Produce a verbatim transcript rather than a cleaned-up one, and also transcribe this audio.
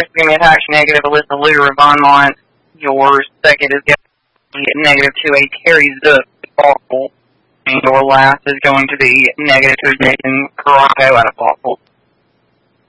going to be attached negative Alyssa Luter of Vonmont. Your second is going to be negative two A Terry Zook of Fossil. And your last is going to be negative two Jason Caraco out of Fossil.